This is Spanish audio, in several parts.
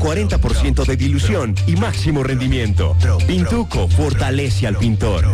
40% de dilución y máximo rendimiento. Pintuco fortalece al pintor.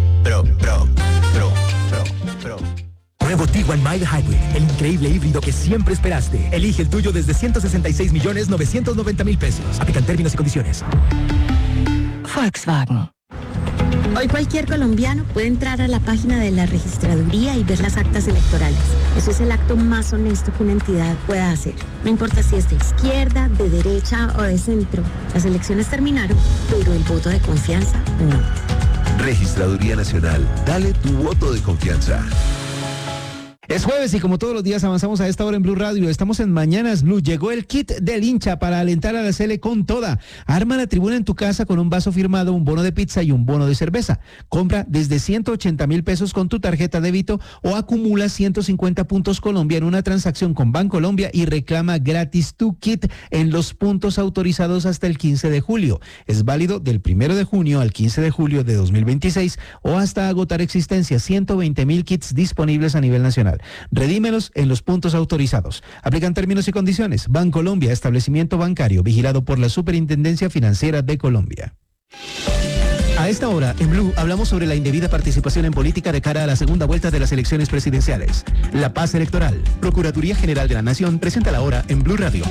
Nuevo Tiguan Mild Hybrid, el increíble híbrido que siempre esperaste. Elige el tuyo desde 166.990.000 pesos. Aplican términos y condiciones. Volkswagen. Hoy cualquier colombiano puede entrar a la página de la registraduría y ver las actas electorales. Eso es el acto más honesto que una entidad pueda hacer. No importa si es de izquierda, de derecha o de centro. Las elecciones terminaron, pero el voto de confianza no. Registraduría Nacional. Dale tu voto de confianza. Es jueves y como todos los días avanzamos a esta hora en Blue Radio. Estamos en Mañanas Blue. Llegó el kit del hincha para alentar a la Sele con toda. Arma la tribuna en tu casa con un vaso firmado, un bono de pizza y un bono de cerveza. Compra desde 180.000 pesos con tu tarjeta débito o acumula 150 puntos Colombia en una transacción con Bancolombia y reclama gratis tu kit en los puntos autorizados hasta el 15 de julio. Es válido del 1 de junio al 15 de julio de 2026 o hasta agotar existencia. 120.000 kits disponibles a nivel nacional. Redímelos en los puntos autorizados. Aplican términos y condiciones. Bancolombia, establecimiento bancario vigilado por la Superintendencia Financiera de Colombia. A esta hora, en Blue, hablamos sobre la indebida participación en política de cara a la segunda vuelta de las elecciones presidenciales. La paz electoral. Procuraduría General de la Nación presenta la hora en Blue Radio.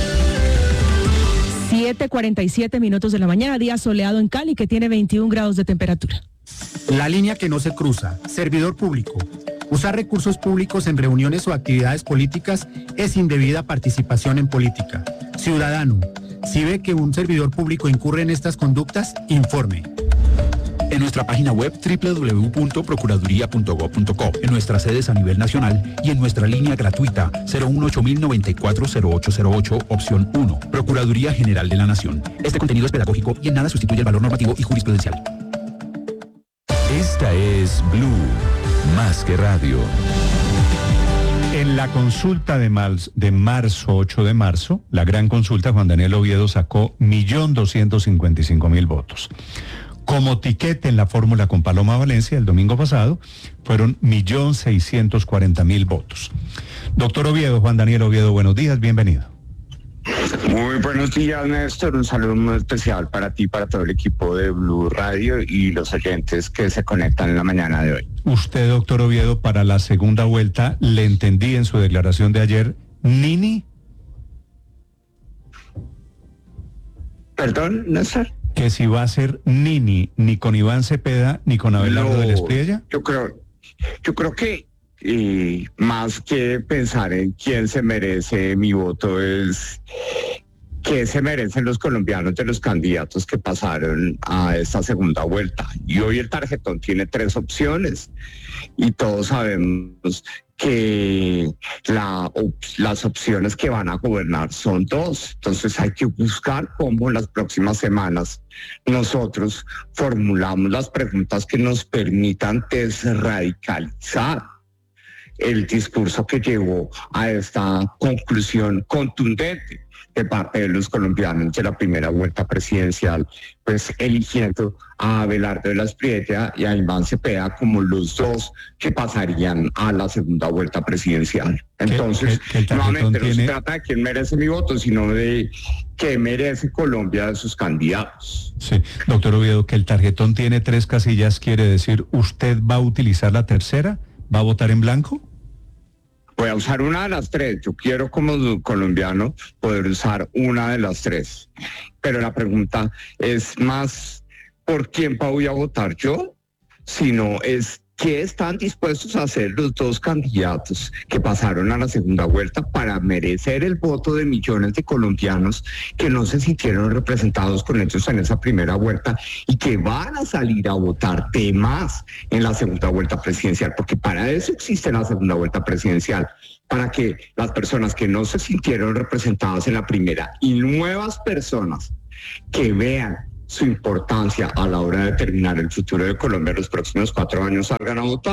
7:47 minutos de la mañana, día soleado en Cali que tiene 21 grados de temperatura. La línea que no se cruza. Servidor público. Usar recursos públicos en reuniones o actividades políticas es indebida participación en política. Ciudadano, si ve que un servidor público incurre en estas conductas, informe. En nuestra página web www.procuraduría.gov.co, en nuestras sedes a nivel nacional y en nuestra línea gratuita 018-094-0808, opción 1. Procuraduría General de la Nación. Este contenido es pedagógico y en nada sustituye el valor normativo y jurisprudencial. Esta es Blue, más que radio. En la consulta de marzo, 8 de marzo, la gran consulta, Juan Daniel Oviedo sacó 1.255.000 votos. Como tiquete en la fórmula con Paloma Valencia el domingo pasado, fueron 1.640.000 votos. Doctor Oviedo, Juan Daniel Oviedo, buenos días, bienvenido. Muy buenos días, Néstor. Un saludo muy especial para ti, para todo el equipo de Blue Radio y los oyentes que se conectan en la mañana de hoy. Usted, doctor Oviedo, para la segunda vuelta, le entendí en su declaración de ayer, ¿Nini? ¿Perdón, Néstor? Que si va a ser Nini, ni con Iván Cepeda, ni con Abelardo del Espriella. Yo creo que más que pensar en quién se merece mi voto es qué se merecen los colombianos de los candidatos que pasaron a esta segunda vuelta. Y hoy el tarjetón tiene 3 opciones y todos sabemos que las opciones que van a gobernar son 2. Entonces hay que buscar cómo en las próximas semanas nosotros formulamos las preguntas que nos permitan desradicalizar el discurso que llevó a esta conclusión contundente de parte de los colombianos de la primera vuelta presidencial, pues eligiendo a Abelardo de la Espriella y a Iván Cepeda como los 2 que pasarían a la segunda vuelta presidencial. Entonces, nuevamente, no se trata de quién merece mi voto, sino de qué merece Colombia de sus candidatos. Sí, doctor Oviedo, que el tarjetón tiene 3 casillas, quiere decir, ¿usted va a utilizar la tercera? ¿Va a votar en blanco? Voy a usar una de las 3. Yo quiero como colombiano poder usar una de las 3. Pero la pregunta es más por quién voy a votar yo, sino es qué están dispuestos a hacer los 2 candidatos que pasaron a la segunda vuelta para merecer el voto de millones de colombianos que no se sintieron representados con ellos en esa primera vuelta y que van a salir a votar de más en la segunda vuelta presidencial, porque para eso existe la segunda vuelta presidencial, para que las personas que no se sintieron representadas en la primera y nuevas personas que vean su importancia a la hora de determinar el futuro de Colombia en los próximos 4 años salgan a votar.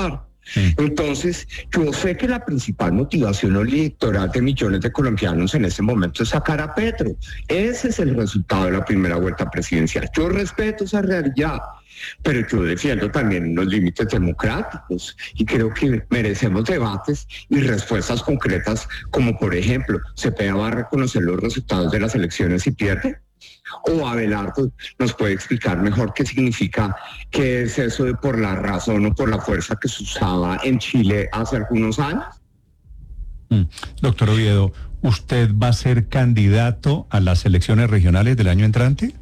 Entonces, yo sé que la principal motivación electoral de millones de colombianos en ese momento es sacar a Petro. Ese es el resultado de la primera vuelta presidencial. Yo respeto esa realidad, pero yo defiendo también los límites democráticos y creo que merecemos debates y respuestas concretas, como por ejemplo, ¿Cepeda va a reconocer los resultados de las elecciones si pierde? O Abelardo nos puede explicar mejor qué significa, qué es eso de por la razón o por la fuerza que se usaba en Chile hace algunos años. Doctor Oviedo, ¿usted va a ser candidato a las elecciones regionales del año entrante?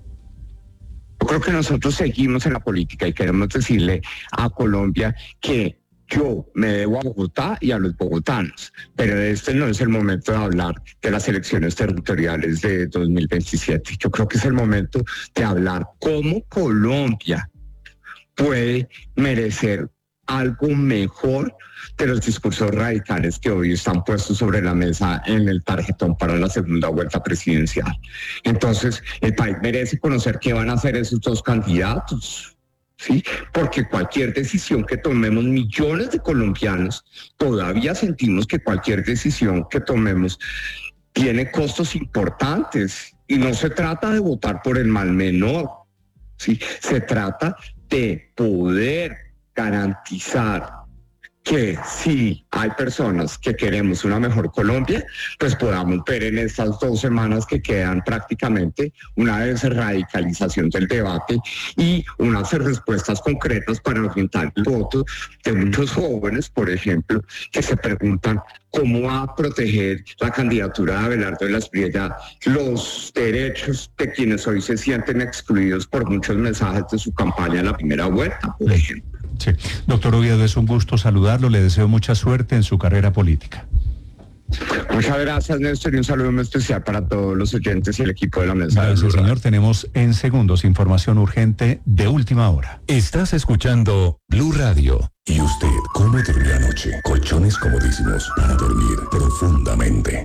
Yo creo que nosotros seguimos en la política y queremos decirle a Colombia que yo me debo a Bogotá y a los bogotanos, pero este no es el momento de hablar de las elecciones territoriales de 2027. Yo creo que es el momento de hablar cómo Colombia puede merecer algo mejor de los discursos radicales que hoy están puestos sobre la mesa en el tarjetón para la segunda vuelta presidencial. Entonces, el país merece conocer qué van a hacer esos dos candidatos. ¿Sí? Porque cualquier decisión que tomemos, millones de colombianos todavía sentimos que cualquier decisión que tomemos tiene costos importantes y no se trata de votar por el mal menor, ¿sí? Se trata de poder garantizar que si hay personas que queremos una mejor Colombia, pues podamos ver en estas 2 semanas que quedan prácticamente una desradicalización del debate y unas respuestas concretas para orientar el voto de muchos jóvenes, por ejemplo, que se preguntan cómo va a proteger la candidatura de Abelardo de la Espriella los derechos de quienes hoy se sienten excluidos por muchos mensajes de su campaña en la primera vuelta, por ejemplo. Sí. Doctor Oviedo, es un gusto saludarlo, le deseo mucha suerte en su carrera política. Muchas gracias, Néstor, y un saludo muy especial para todos los oyentes y el equipo de la mesa. Gracias, señor. Tenemos en segundos información urgente de última hora. Estás escuchando Blue Radio. ¿Y usted cómo durmió anoche? Colchones comodísimos para dormir profundamente.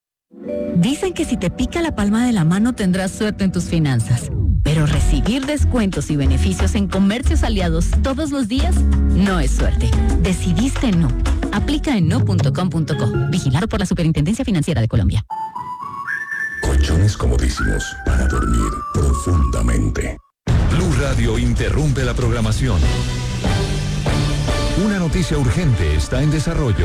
Dicen que si te pica la palma de la mano tendrás suerte en tus finanzas. Pero recibir descuentos y beneficios en comercios aliados todos los días no es suerte. Decidiste no. Aplica en no.com.co. Vigilado por la Superintendencia Financiera de Colombia. Colchones comodísimos para dormir profundamente. Blue Radio interrumpe la programación. Una noticia urgente está en desarrollo.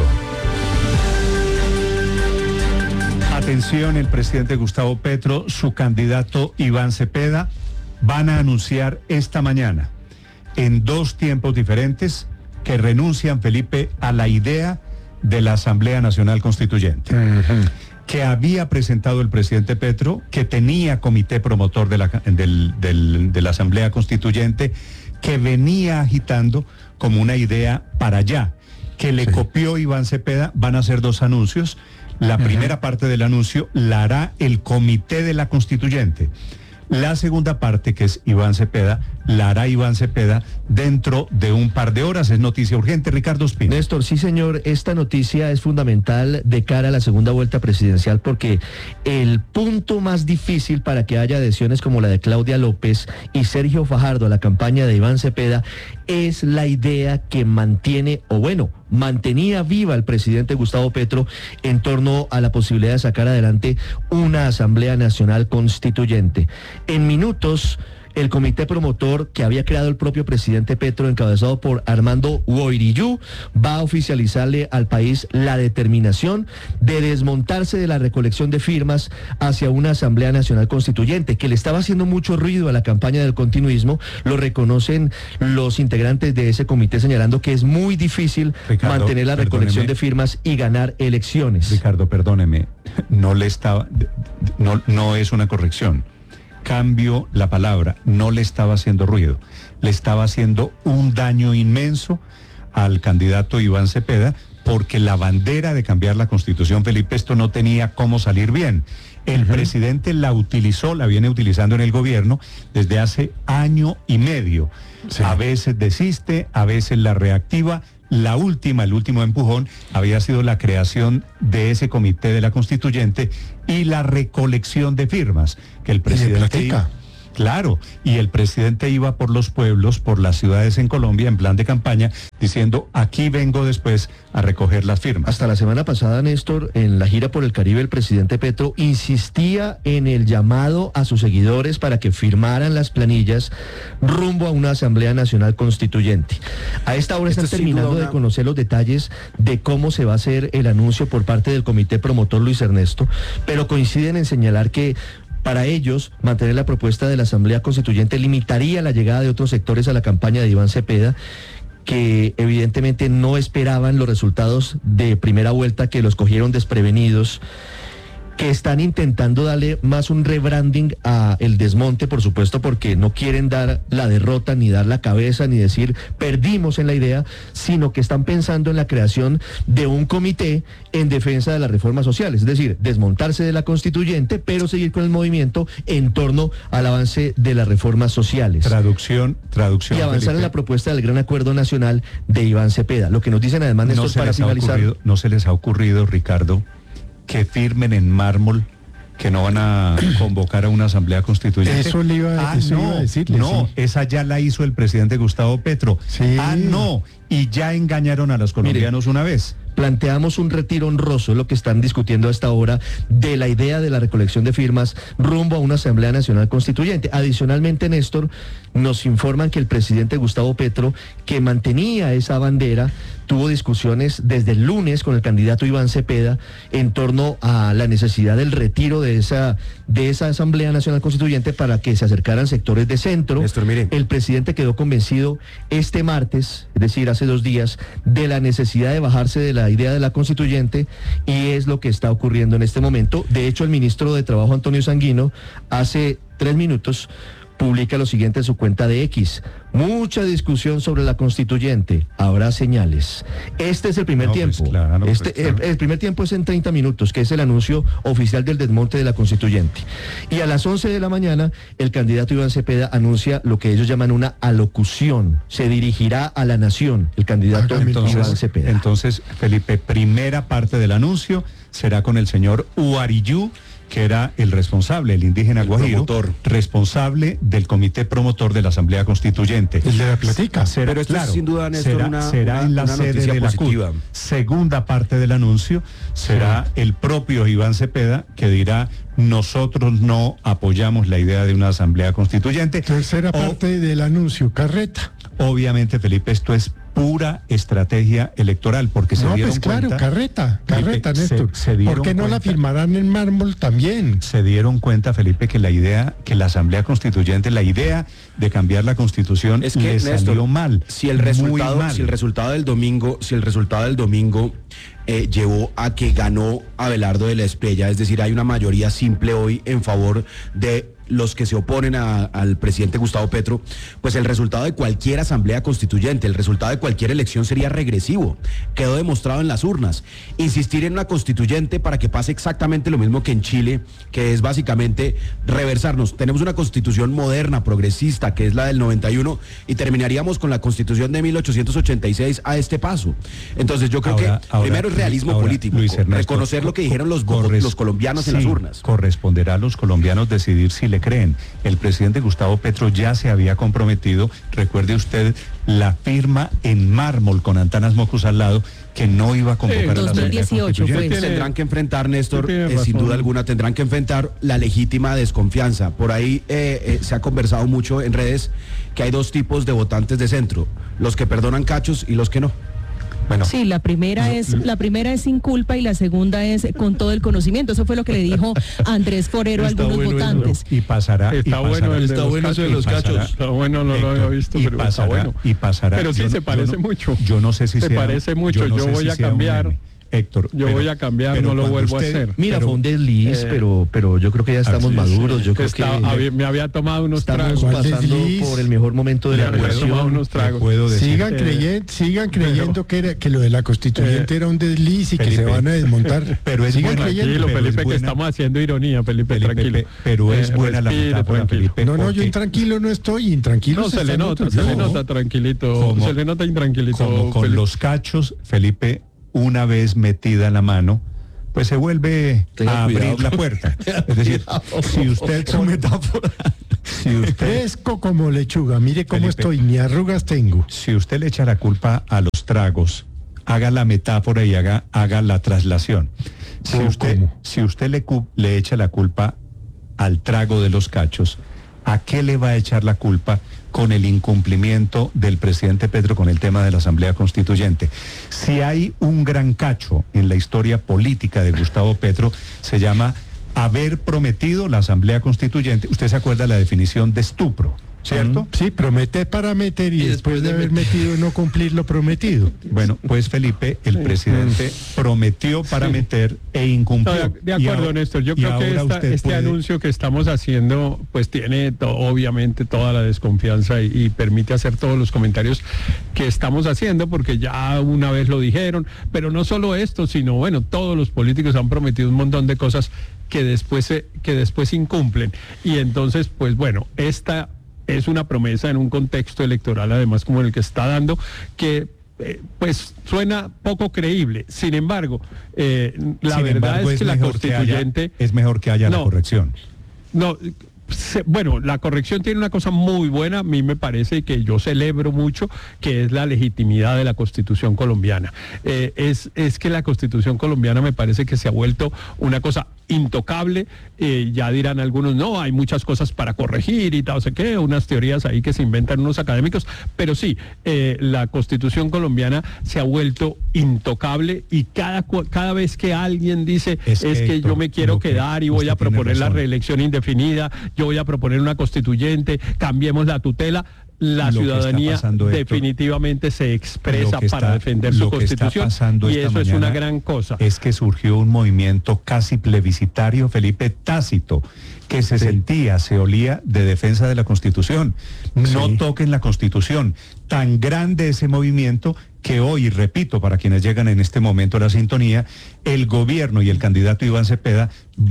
Atención, el presidente Gustavo Petro, su candidato Iván Cepeda, van a anunciar esta mañana, en 2 tiempos diferentes, que renuncian, Felipe, a la idea de la Asamblea Nacional Constituyente, que había presentado el presidente Petro, que tenía comité promotor de la Asamblea Constituyente, que venía agitando como una idea para allá, que le copió Iván Cepeda. Van a hacer 2 anuncios. La primera parte del anuncio la hará el comité de la Constituyente. La segunda parte, que es Iván Cepeda, la hará Iván Cepeda dentro de un par de horas. Es noticia urgente. Ricardo Ospina. Néstor, sí señor, esta noticia es fundamental de cara a la segunda vuelta presidencial, porque el punto más difícil para que haya adhesiones como la de Claudia López y Sergio Fajardo a la campaña de Iván Cepeda es la idea que mantenía viva el presidente Gustavo Petro en torno a la posibilidad de sacar adelante una Asamblea Nacional Constituyente. En minutos, el comité promotor que había creado el propio presidente Petro, encabezado por Armando Guoiriyú, va a oficializarle al país la determinación de desmontarse de la recolección de firmas hacia una Asamblea Nacional Constituyente, que le estaba haciendo mucho ruido a la campaña del continuismo. Lo reconocen los integrantes de ese comité, señalando que es muy difícil mantener la recolección de firmas y ganar elecciones. Ricardo, perdóneme, no es una corrección. Cambio la palabra, no le estaba haciendo ruido, le estaba haciendo un daño inmenso al candidato Iván Cepeda, porque la bandera de cambiar la Constitución, Felipe, esto no tenía cómo salir bien. El presidente la viene utilizando en el gobierno desde hace 1 año y medio. Sí. A veces desiste, a veces la reactiva. El último empujón había sido la creación de ese comité de la Constituyente y la recolección de firmas que el presidente Claro, y el presidente iba por los pueblos, por las ciudades en Colombia en plan de campaña, diciendo, aquí vengo después a recoger las firmas. Hasta la semana pasada, Néstor, en la gira por el Caribe, el presidente Petro insistía en el llamado a sus seguidores para que firmaran las planillas rumbo a una Asamblea Nacional Constituyente. A esta hora están terminando de conocer los detalles de cómo se va a hacer el anuncio por parte del comité promotor Luis Ernesto, pero coinciden en señalar que para ellos, mantener la propuesta de la Asamblea Constituyente limitaría la llegada de otros sectores a la campaña de Iván Cepeda, que evidentemente no esperaban los resultados de primera vuelta, que los cogieron desprevenidos, que están intentando darle más un rebranding a el desmonte, por supuesto, porque no quieren dar la derrota, ni dar la cabeza, ni decir perdimos en la idea, sino que están pensando en la creación de un comité en defensa de las reformas sociales, es decir, desmontarse de la constituyente, pero seguir con el movimiento en torno al avance de las reformas sociales. Traducción. Y avanzar Felipe, en la propuesta del gran acuerdo nacional de Iván Cepeda. Lo que nos dicen además, Néstor, para finalizar. ¿No se les ha ocurrido, Ricardo, que firmen en mármol que no van a convocar a una asamblea constituyente? Eso iba a decirle. No, esa ya la hizo el presidente Gustavo Petro. Sí. No, y ya engañaron a los colombianos una vez. Planteamos un retiro honroso, es lo que están discutiendo a esta hora, de la idea de la recolección de firmas rumbo a una Asamblea Nacional Constituyente. Adicionalmente, Néstor, nos informan que el presidente Gustavo Petro, que mantenía esa bandera, tuvo discusiones desde el lunes con el candidato Iván Cepeda en torno a la necesidad del retiro de esa Asamblea Nacional Constituyente para que se acercaran sectores de centro. Néstor, mire. El presidente quedó convencido este martes, es decir, hace 2 días, de la necesidad de bajarse de la idea de la constituyente, y es lo que está ocurriendo en este momento. De hecho, el ministro de Trabajo, Antonio Sanguino, hace 3 minutos publica lo siguiente en su cuenta de X: mucha discusión sobre la constituyente, habrá señales. Este es el primer tiempo. El primer tiempo es en 30 minutos, que es el anuncio oficial del desmonte de la constituyente. Y a las 11 de la mañana, el candidato Iván Cepeda anuncia lo que ellos llaman una alocución. Se dirigirá a la nación, el candidato Iván Cepeda. Entonces, Felipe, primera parte del anuncio será con el señor Uariyú, que era el responsable, el indígena guajiro, responsable del comité promotor de la Asamblea Constituyente. El de la platica. Pero esto es sin duda, Néstor, será en la sede de la CUT. Segunda parte del anuncio será el propio Iván Cepeda, que dirá: nosotros no apoyamos la idea de una Asamblea Constituyente. Tercera parte del anuncio, carreta. Obviamente, Felipe, esto es pura estrategia electoral, porque se dieron cuenta... No, pues claro, carreta, Néstor. ¿Por qué no la firmarán en mármol también? Se dieron cuenta, Felipe, que la idea, que la Asamblea Constituyente, la idea de cambiar la Constitución, es que, les Néstor, salió mal. Si el resultado del domingo llevó a que ganó Abelardo de la Espriella, es decir, hay una mayoría simple hoy en favor de los que se oponen al presidente Gustavo Petro, pues el resultado de cualquier asamblea constituyente, el resultado de cualquier elección sería regresivo. Quedó demostrado en las urnas. Insistir en una constituyente para que pase exactamente lo mismo que en Chile, que es básicamente reversarnos. Tenemos una constitución moderna, progresista, que es la del 91, y terminaríamos con la constitución de 1886 a este paso. Entonces yo creo que primero es realismo político, Luis Ernesto, reconocer lo que dijeron los colombianos en las urnas. Corresponderá a los colombianos decidir si le creen. El presidente Gustavo Petro ya se había comprometido, recuerde usted, la firma en mármol con Antanas Mocus al lado, que no iba a convocar a la Asamblea Constituyente. Tendrán que enfrentar, Néstor, sin duda alguna, tendrán que enfrentar la legítima desconfianza. Por ahí se ha conversado mucho en redes que hay 2 tipos de votantes de centro: los que perdonan cachos y los que no. Bueno, sí, la primera es sin culpa y la segunda es con todo el conocimiento. Eso fue lo que le dijo Andrés Forero a algunos votantes. Y pasará. Está bueno eso de los cachos. Está bueno, no lo había visto, pero está bueno. Y pasará. Pero sí, se parece mucho. Yo no sé si se parece mucho. Yo voy a cambiar. Héctor, voy a cambiar, no lo vuelvo a hacer. Mira, fue un desliz, pero yo creo que ya estamos maduros. Yo creo que me había tomado unos tragos. Estamos pasando por el mejor momento de la relación. Sigan creyendo que lo de la constituyente era un desliz y Felipe, que se van a desmontar. Pero es sigan creyendo, Felipe, que estamos haciendo ironía, Felipe, tranquilo. Pero es buena la metáfora, Felipe. No, yo intranquilo no estoy, intranquilo. No, se le nota tranquilito, se le nota intranquilito. Como con los cachos, Felipe, una vez metida la mano, pues se vuelve a abrir la puerta. Es decir, si usted Si usted, fresco como lechuga, mire cómo Felipe, estoy, ni arrugas tengo. si usted le echa la culpa a los tragos, haga la metáfora y haga la traslación. Si usted le echa la culpa al trago de los cachos, ¿a qué le va a echar la culpa con el incumplimiento del presidente Petro con el tema de la Asamblea Constituyente? Si hay un gran cacho en la historia política de Gustavo Petro, se llama haber prometido la Asamblea Constituyente. Usted se acuerda de la definición de estupro, ¿cierto? Sí, prometer para meter y después de haber metido no cumplir lo prometido. Bueno, pues Felipe, el presidente prometió para meter e incumplió. No, de acuerdo, Néstor. Yo creo que este anuncio que estamos haciendo pues tiene obviamente toda la desconfianza y permite hacer todos los comentarios que estamos haciendo, porque ya una vez lo dijeron, pero no solo esto, sino bueno, todos los políticos han prometido un montón de cosas que después incumplen. Y entonces, pues bueno, esta es una promesa en un contexto electoral, además como el que está dando, que pues suena poco creíble. Sin embargo, la verdad es que la constituyente... es mejor que haya la corrección. No, bueno, la corrección tiene una cosa muy buena, a mí me parece, que yo celebro mucho, que es la legitimidad de la Constitución colombiana. Es que la Constitución colombiana me parece que se ha vuelto una cosa intocable. Ya dirán algunos, no, hay muchas cosas para corregir y tal, no sé qué, unas teorías ahí que se inventan unos académicos, pero sí, la Constitución colombiana se ha vuelto intocable, y cada vez que alguien dice es que yo me quiero quedar y voy a proponer la reelección indefinida, yo voy a proponer una constituyente, cambiemos la tutela, la ciudadanía definitivamente se expresa para defender su constitución, y eso es una gran cosa. Es que surgió un movimiento casi plebiscitario, Felipe, tácito, que se olía de defensa de la Constitución. No toquen la Constitución. Tan grande ese movimiento que hoy, repito, para quienes llegan en este momento a la sintonía, el gobierno y el candidato Iván Cepeda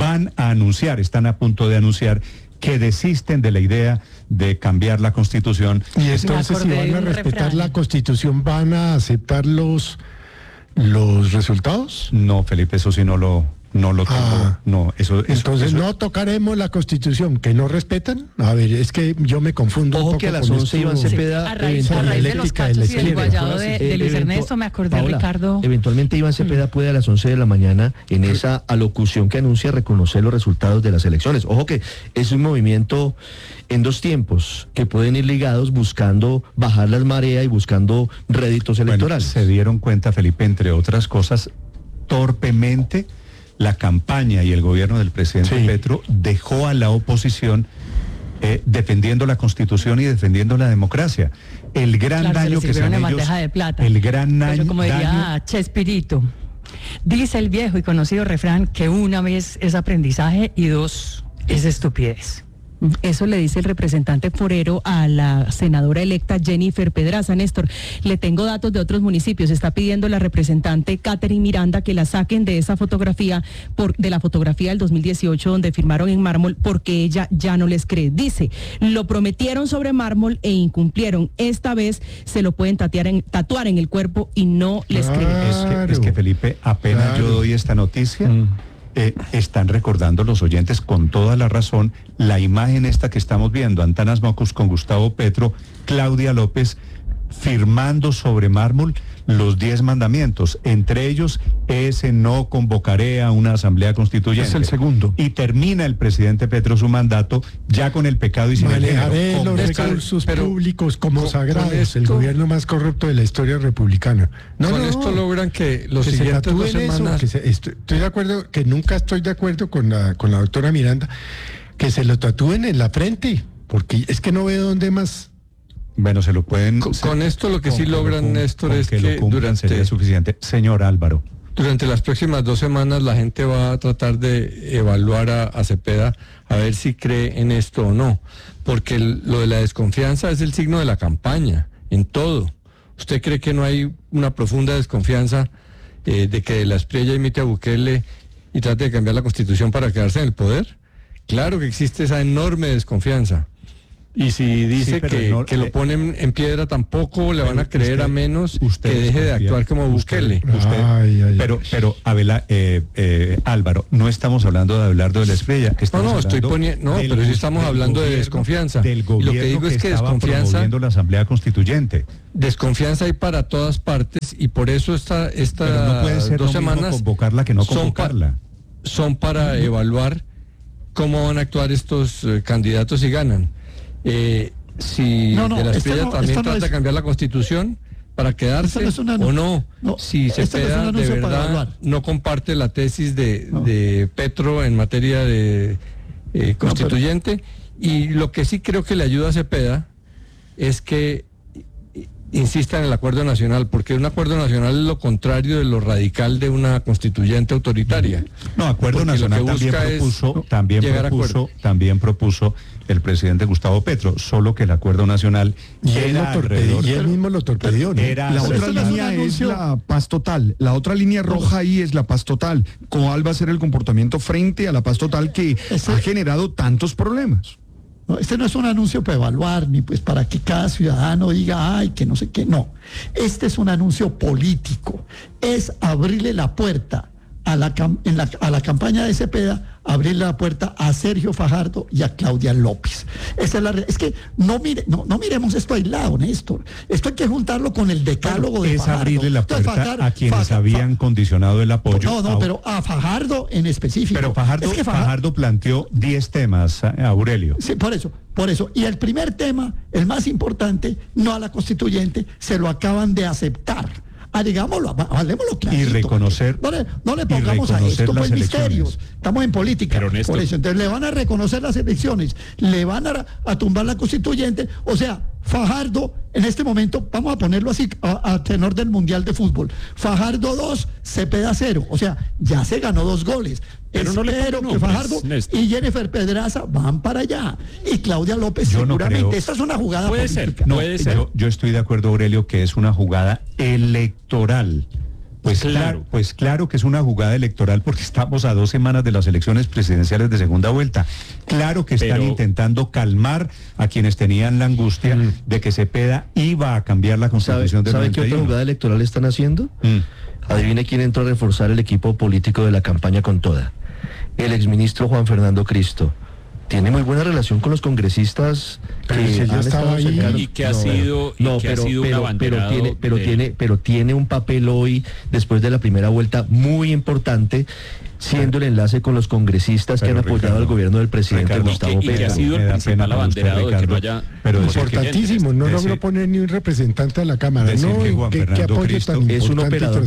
están a punto de anunciar que desisten de la idea de cambiar la Constitución. Y entonces, si van a respetar la Constitución, ¿van a aceptar los resultados? No, Felipe, eso sí no lo tengo. No, entonces no tocaremos la Constitución, que no respetan. A ver, es que yo me confundo. Ojo, un poco que a las 11 Iván Cepeda, a raíz de los cachos y el guayado de Luis Ernesto, me acordé, Paola, Ricardo. Eventualmente Iván Cepeda puede a las 11 de la mañana, en esa alocución que anuncia, reconocer los resultados de las elecciones. Ojo que es un movimiento en dos tiempos que pueden ir ligados, buscando bajar las mareas y buscando réditos electorales. Se dieron cuenta, Felipe, entre otras cosas, torpemente la campaña y el gobierno del presidente Petro dejó a la oposición defendiendo la Constitución y defendiendo la democracia. El gran daño que se han ellos, de plata. El gran daño. Pero como diría Chespirito, dice el viejo y conocido refrán que una vez es aprendizaje y dos es estupidez. Eso le dice el representante forero a la senadora electa Jennifer Pedraza. Néstor, le tengo datos de otros municipios. Está pidiendo la representante Catherine Miranda que la saquen de esa fotografía, de la fotografía del 2018 donde firmaron en mármol, porque ella ya no les cree. Dice, lo prometieron sobre mármol e incumplieron. Esta vez se lo pueden tatuar en el cuerpo y no les creen. Es que Felipe, apenas yo doy esta noticia, están recordando los oyentes con toda la razón la imagen esta que estamos viendo, Antanas Mocus con Gustavo Petro, Claudia López firmando sobre mármol los 10 mandamientos, entre ellos ese no convocaré a una asamblea constituyente. Es el segundo. Y termina el presidente Petro su mandato ya con el pecado y sin el género. Manejaré los recursos públicos como sagrados, el gobierno más corrupto de la historia republicana. Esto logran que los siguientes 2 semanas... Estoy de acuerdo, que nunca estoy de acuerdo con la doctora Miranda, que se lo tatúen en la frente, porque es que no veo dónde más... Bueno, se lo pueden... Con esto lo que sí logran, Néstor, es que sería suficiente. Señor Álvaro. Durante las próximas 2 semanas la gente va a tratar de evaluar a Cepeda a ver si cree en esto o no, porque lo de la desconfianza es el signo de la campaña, en todo. ¿Usted cree que no hay una profunda desconfianza de que De la Espriella imite a Bukele y trate de cambiar la Constitución para quedarse en el poder? Claro que existe esa enorme desconfianza. Y si dice pero que lo ponen en piedra, tampoco le van a creer a menos que deje de actuar como Bukele. Pero Álvaro, no estamos hablando de Abelardo de la Espriella. Pero sí estamos hablando de desconfianza. Del gobierno, y lo que digo es que desconfianza, promoviendo la Asamblea Constituyente. Desconfianza hay para todas partes y por eso estas no puede ser 2 semanas convocarla que no convocarla. Son para evaluar cómo van a actuar estos candidatos si ganan. Si de la Espriella también trata de cambiar la Constitución para quedarse o no, si Cepeda de verdad no comparte la tesis de Petro en materia de constituyente, y lo que sí creo que le ayuda a Cepeda es que insista en el acuerdo nacional, porque un acuerdo nacional es lo contrario de lo radical de una constituyente autoritaria. No, acuerdo nacional también propuso el presidente Gustavo Petro, solo que el acuerdo nacional y él mismo lo torpedió, ¿no? La otra línea es la paz total, la otra línea roja ahí es la paz total. ¿Cuál va a ser el comportamiento frente a la paz total que ha generado tantos problemas? No, este no es un anuncio para evaluar, ni pues para que cada ciudadano diga, ay, que no sé qué, no. Este es un anuncio político, es abrirle la puerta a la campaña de Cepeda, abrirle la puerta a Sergio Fajardo y a Claudia López. Esa es es que no miremos esto aislado, Néstor. Esto hay que juntarlo con el decálogo de Fajardo. Es abrirle la puerta a quienes habían condicionado el apoyo. Pero a Fajardo en específico. Pero Fajardo planteó 10 temas, Aurelio. Sí, por eso. Y el primer tema, el más importante, no a la constituyente, se lo acaban de aceptar. Digámoslo, hablemoslo clarito. Y reconocer. No le pongamos a esto pues misterios. Estamos en política. Por eso, entonces le van a reconocer las elecciones, le van a tumbar la constituyente. O sea, Fajardo, en este momento, vamos a ponerlo así, a tenor del Mundial de Fútbol. Fajardo 2, Cepeda 0. O sea, ya se ganó 2 goles. Pero espero que Fajardo y Jennifer Pedraza van para allá. Y Claudia López seguramente. Esta es una jugada política. Puede ser. Yo estoy de acuerdo, Aurelio, que es una jugada electoral. Pues claro que es una jugada electoral porque estamos a 2 semanas de las elecciones presidenciales de segunda vuelta. Claro que están intentando calmar a quienes tenían la angustia de que Cepeda iba a cambiar la Constitución del 91. ¿Sabe qué otra jugada electoral están haciendo? Adivine quién entró a reforzar el equipo político de la campaña con toda. El exministro Juan Fernando Cristo. Tiene muy buena relación con los congresistas que han estado ahí y que ha sido un abanderado pero tiene un papel hoy después de la primera vuelta muy importante, siendo el enlace con los congresistas que han apoyado al gobierno del presidente Gustavo Petro. Y que ha sido el principal abanderado de que no haya... Importantísimo, no logró poner ni un representante de la Cámara. Que apoye tan es un operador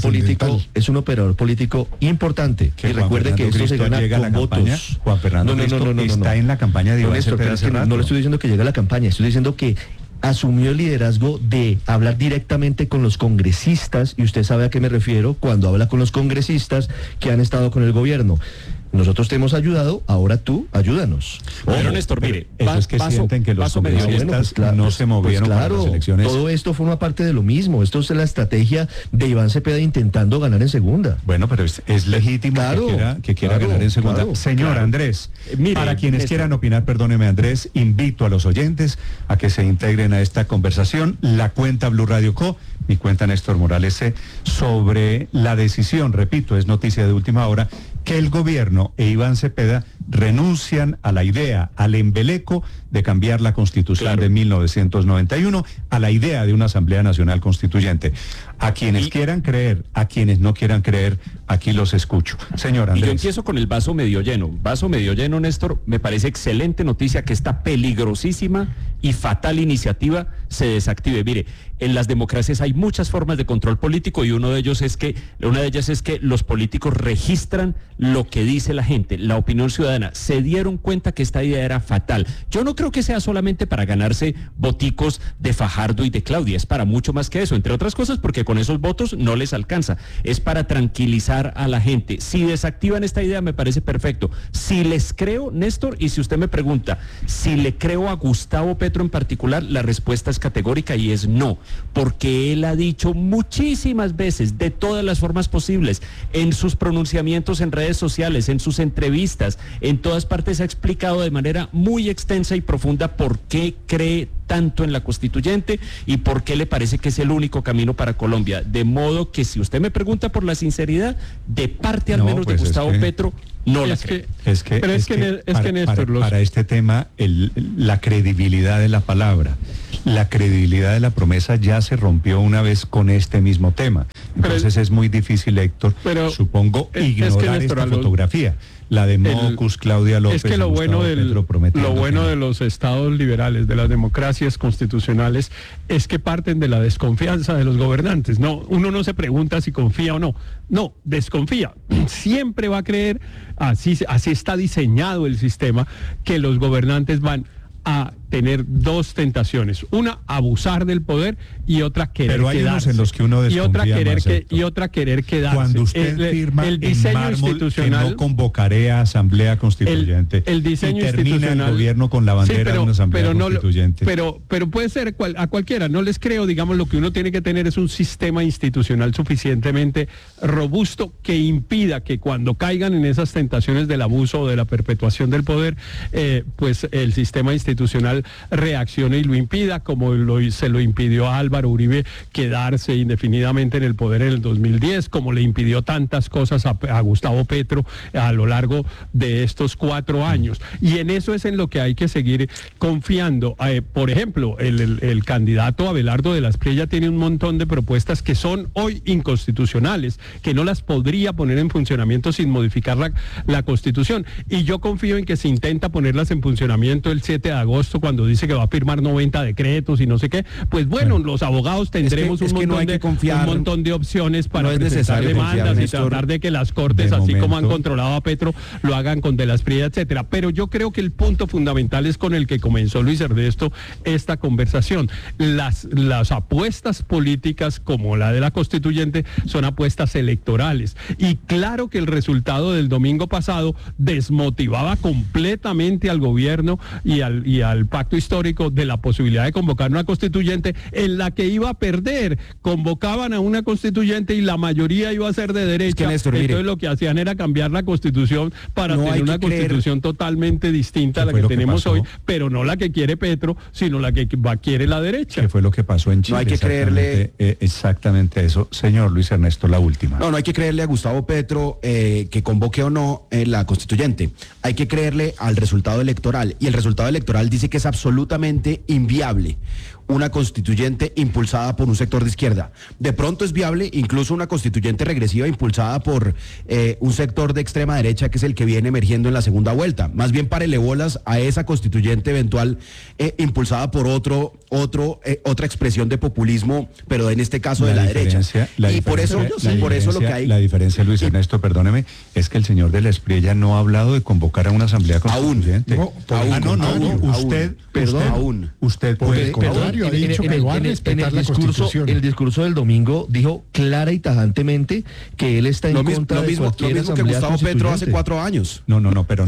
político importante. Y recuerde que esto se gana con votos. Juan Fernando Cristo está en la campaña de Iván Cepeda. No le estoy diciendo que llegue a la campaña, estoy diciendo que asumió el liderazgo de hablar directamente con los congresistas, y usted sabe a qué me refiero cuando habla con los congresistas que han estado con el gobierno. Nosotros te hemos ayudado, ahora tú ayúdanos. Pero Néstor, mire, es que sienten que los congresistas no se movieron para las elecciones. Todo esto forma parte de lo mismo. Esto es la estrategia de Iván Cepeda intentando ganar en segunda. Bueno, pero es legítimo que quiera ganar en segunda. Señor Andrés, para quienes quieran opinar, perdóneme Andrés, invito a los oyentes a que se integren a esta conversación. La cuenta Blue Radio Co, mi cuenta Néstor Morales C, sobre la decisión, repito, es noticia de última hora, que el gobierno e Iván Cepeda renuncian a la idea, al embeleco de cambiar la Constitución de 1991, a la idea de una Asamblea Nacional Constituyente. A quienes quieran creer, a quienes no quieran creer, aquí los escucho. Señor Andrés. Y yo empiezo con el vaso medio lleno. Vaso medio lleno, Néstor, me parece excelente noticia que esta peligrosísima y fatal iniciativa se desactive. Mire, en las democracias hay muchas formas de control político y una de ellas es que los políticos registran lo que dice la gente, la opinión ciudadana. Se dieron cuenta que esta idea era fatal. Yo no creo que sea solamente para ganarse voticos de Fajardo y de Claudia, es para mucho más que eso, entre otras cosas porque con esos votos no les alcanza, es para tranquilizar a la gente. Si desactivan esta idea me parece perfecto. Si les creo, Néstor, y si usted me pregunta, si le creo a Gustavo Petro Petro en particular, la respuesta es categórica y es no, porque él ha dicho muchísimas veces, de todas las formas posibles, en sus pronunciamientos en redes sociales, en sus entrevistas, en todas partes ha explicado de manera muy extensa y profunda por qué cree tanto en la constituyente y por qué le parece que es el único camino para Colombia. De modo que si usted me pregunta por la sinceridad, de parte al menos de Gustavo Petro, no la creo. Para este tema, la credibilidad de la palabra, la credibilidad de la promesa ya se rompió una vez con este mismo tema. Entonces es muy difícil, Héctor, supongo, ignorar esta fotografía. La de Mocus, Claudia López. Es que lo bueno de los estados liberales, de las democracias constitucionales, es que parten de la desconfianza de los gobernantes. No, uno no se pregunta si confía o no. No, desconfía. Siempre va a creer, así está diseñado el sistema, que los gobernantes van a tener dos tentaciones, una abusar del poder y otra querer quedarse. Pero hay unos en los que uno desconfía y otra querer quedarse. Cuando usted firma el diseño institucional, que no convocaré a asamblea constituyente, el diseño y termina institucional, el gobierno con la bandera de una asamblea constituyente. Pero puede ser a cualquiera, no les creo. Digamos, lo que uno tiene que tener es un sistema institucional suficientemente robusto que impida que cuando caigan en esas tentaciones del abuso o de la perpetuación del poder, pues el sistema institucional reaccione y lo impida, como se lo impidió a Álvaro Uribe quedarse indefinidamente en el poder en el 2010, como le impidió tantas cosas a Gustavo Petro a lo largo de estos 4 años. Y en eso es en lo que hay que seguir confiando. Por ejemplo, el candidato Abelardo de la Espriella tiene un montón de propuestas que son hoy inconstitucionales, que no las podría poner en funcionamiento sin modificar la Constitución. Y yo confío en que se intenta ponerlas en funcionamiento el 7 de agosto, cuando dice que va a firmar 90 decretos y no sé qué. Pues bueno, los abogados tendremos un montón de opciones para presentar demandas y tratar de que las Cortes, así como han controlado a Petro, lo hagan con de la Espriella, etcétera. Pero yo creo que el punto fundamental es con el que comenzó Luis Ernesto esta conversación. Las apuestas políticas, como la de la constituyente, son apuestas electorales. Y claro que el resultado del domingo pasado desmotivaba completamente al gobierno y al pacto histórico de la posibilidad de convocar una constituyente en la que iba a perder. Convocaban a una constituyente y la mayoría iba a ser de derecha. Es que, Néstor, entonces lo que hacían era cambiar la constitución para tener una constitución totalmente distinta a la que tenemos hoy, pero no la que quiere Petro, sino la que quiere la derecha. ¿Qué fue lo que pasó en Chile? No hay que creerle exactamente eso. Señor Luis Ernesto, la última. No hay que creerle a Gustavo Petro que convoque o no la constituyente. Hay que creerle al resultado electoral, y el resultado electoral dice que es absolutamente inviable una constituyente impulsada por un sector de izquierda. De pronto es viable incluso una constituyente regresiva impulsada por un sector de extrema derecha, que es el que viene emergiendo en la segunda vuelta. Más bien párele bolas a esa constituyente eventual impulsada por otra expresión de populismo, pero en este caso de la derecha. Y por eso lo que hay... La diferencia, Luis Ernesto, perdóneme, es que el señor de la Espriella no ha hablado de convocar a una asamblea constituyente. Usted puede... Ha dicho que va a respetar la Constitución. El discurso del domingo dijo clara y tajantemente que él está en contra de cualquier asamblea constituyente. Lo mismo que Gustavo Petro hace 4 años. No.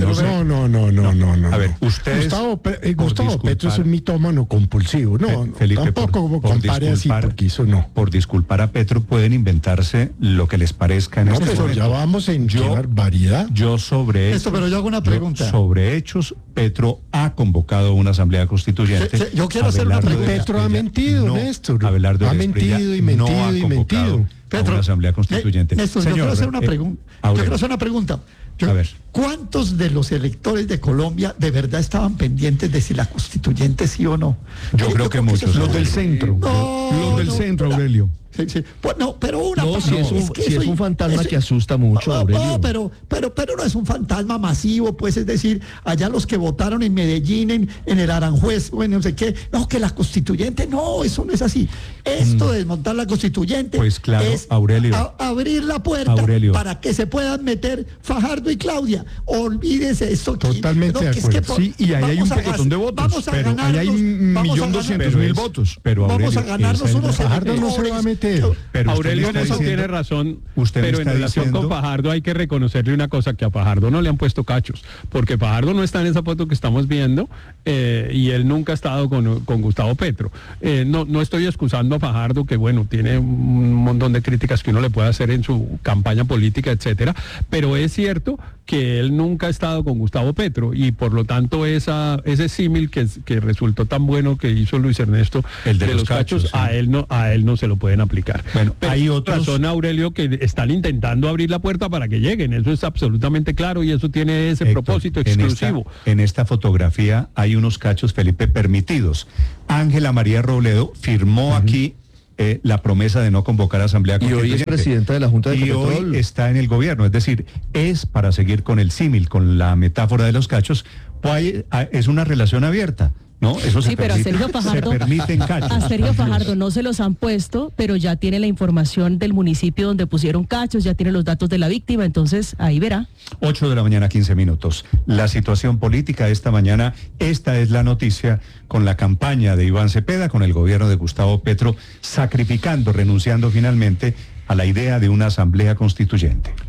A ver, Gustavo Petro es un mitómano compulsivo. Felipe, tampoco compare así, porque eso no. Por disculpar a Petro pueden inventarse lo que les parezca en este momento. Ya vamos en variedad. Yo sobre hechos, pero yo hago una pregunta. Sobre hechos, Petro ha convocado una asamblea constituyente. Yo quiero hacer una pregunta. Petro ha mentido, Néstor. Abelardo ha mentido y mentido y mentido. Petro, una asamblea constituyente. Néstor, señor, yo quiero hacer una pregunta. Yo quiero hacer una pregunta. A ver. ¿Cuántos de los electores de Colombia de verdad estaban pendientes de si la constituyente sí o no? Yo creo que muchos. Los del centro. Los del centro, Aurelio. Sí. Pues no, pero una es un fantasma que asusta mucho, Aurelio. No, pero no es un fantasma masivo, pues, es decir, allá los que votaron en Medellín, en el Aranjuez, o en no sé qué, no, que la constituyente, no, eso no es así. Esto de desmontar la constituyente, pues claro, es Aurelio, abrir la puerta para que se puedan meter Fajardo y Claudia. mayoría. Olvídese de eso. Totalmente de acuerdo. Sí, y ahí hay un pocotón de votos, pero ahí hay 1.200.000 votos. Pero vamos a ganarnos unos Fajardo no se va a meter. Pero Aurelio en eso tiene razón, pero en relación con Fajardo hay que reconocerle una cosa, que a Fajardo no le han puesto cachos, porque Fajardo no está en esa foto que estamos viendo y él nunca ha estado con Gustavo Petro. No estoy excusando a Fajardo, que bueno, tiene un montón de críticas que uno le puede hacer en su campaña política, etcétera, pero es cierto que él nunca ha estado con Gustavo Petro y por lo tanto ese símil que resultó tan bueno que hizo Luis Ernesto, el de los cachos, sí. a él no se lo pueden aplicar. Bueno, pero hay otros... razón, Aurelio, que están intentando abrir la puerta para que lleguen, eso es absolutamente claro y eso tiene ese propósito exclusivo. En esta fotografía hay unos cachos, Felipe, permitidos. Ángela María Robledo firmó aquí la promesa de no convocar a asamblea constituyente. Y hoy es presidenta de la Junta de Control. Y hoy está en el gobierno, es decir, es para seguir con el símil, con la metáfora de los cachos, pues es una relación abierta. No, eso sí, pero a Sergio Fajardo, a Sergio Fajardo no se los han puesto, pero ya tiene la información del municipio donde pusieron cachos, ya tiene los datos de la víctima, entonces ahí verá. 8 de la mañana, 15 minutos. La situación política esta mañana, esta es la noticia con la campaña de Iván Cepeda, con el gobierno de Gustavo Petro, sacrificando, renunciando finalmente a la idea de una asamblea constituyente.